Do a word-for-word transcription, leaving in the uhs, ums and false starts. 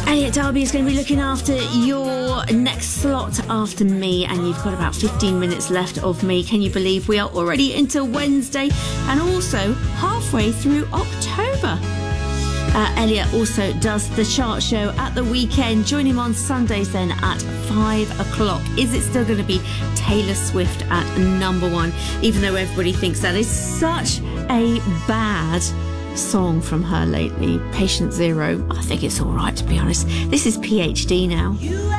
Elliot Darby is going to be looking after your next slot after me, and you've got about fifteen minutes left of me. Can you believe we are already into Wednesday and also halfway through October? Uh, Elliot also does the chart show at the weekend. Join him on Sundays then at five o'clock. Is it still going to be Taylor Swift at number one, even though everybody thinks that is such a bad song from her lately? Patient Zero. I think it's all right, to be honest. This is P H D now.